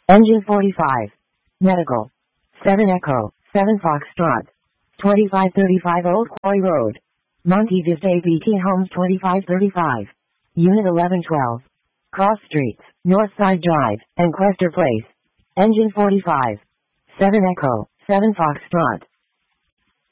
Engine 45. Medical. 7 Echo, 7 Foxtrot. 2535 Old Quarry Road. Monte Vista APT Homes 2535. Unit 1112. Cross Streets, Northside Drive, and Quester Place. Engine 45. 7 Echo, 7 Foxtrot.